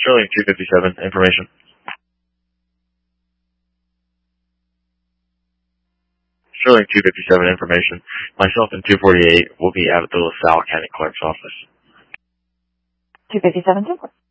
Sterling 257, information. Sterling 257, information. Myself and 248 will be out at the LaSalle County Clerk's office. 257, 248.